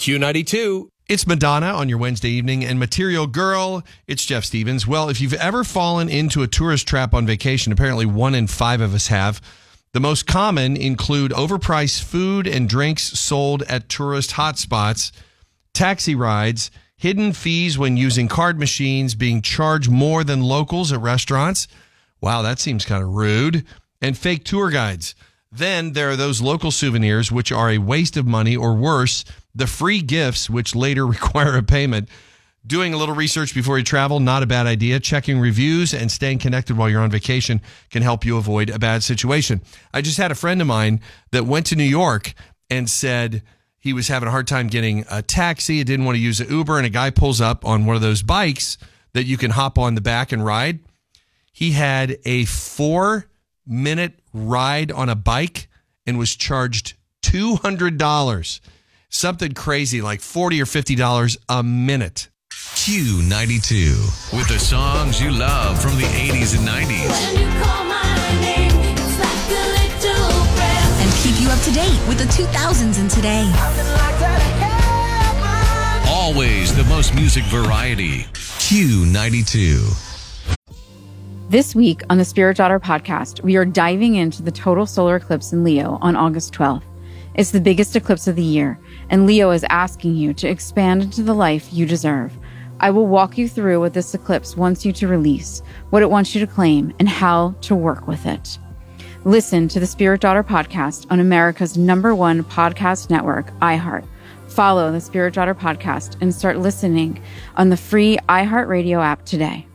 Q92. It's Madonna on your Wednesday evening, and Material Girl, it's Jeff Stevens. Well, if you've ever fallen into a tourist trap on vacation, apparently 1 in 5 of us have. The most common include overpriced food and drinks sold at tourist hotspots, taxi rides, hidden fees when using card machines, being charged more than locals at restaurants. Wow, that seems kind of rude. And fake tour guides. Then there are those local souvenirs, which are a waste of money, or worse, the free gifts, which later require a payment. Doing a little research before you travel, not a bad idea. Checking reviews and staying connected while you're on vacation can help you avoid a bad situation. I just had a friend of mine that went to New York and said he was having a hard time getting a taxi, didn't want to use an Uber, and a guy pulls up on one of those bikes that you can hop on the back and ride. He had a 4-minute ride on a bike and was charged $200. Something crazy, like $40 or $50 a minute. Q92, with the songs you love from the 80s and 90s. When you call my name, it's like a little prayer. And keep you up to date with the 2000s and today. Always the most music variety. Q92. This week on the Spirit Daughter podcast, we are diving into the total solar eclipse in Leo on August 12th. It's the biggest eclipse of the year, and Leo is asking you to expand into the life you deserve. I will walk you through what this eclipse wants you to release, what it wants you to claim, and how to work with it. Listen to the Spirit Daughter podcast on America's #1 podcast network, iHeart. Follow the Spirit Daughter podcast and start listening on the free iHeartRadio app today.